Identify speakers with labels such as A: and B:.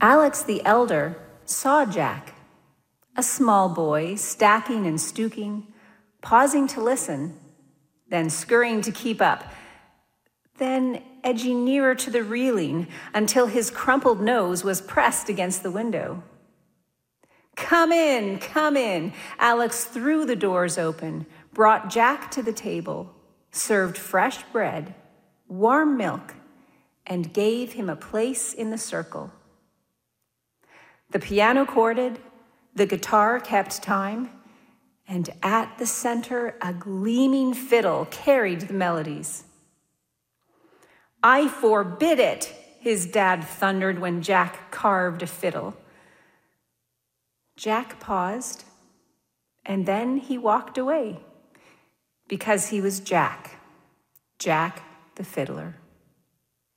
A: Alex the elder saw Jack, a small boy stacking and stooking, pausing to listen, then scurrying to keep up, then edging nearer to the railing until his crumpled nose was pressed against the window. Come in, come in. Alex threw the doors open, brought Jack to the table, served fresh bread, warm milk, and gave him a place in the circle. The piano chorded, the guitar kept time, and at the center, a gleaming fiddle carried the melodies. I forbid it, his dad thundered when Jack carved a fiddle. Jack paused, and then he walked away, because he was Jack the fiddler.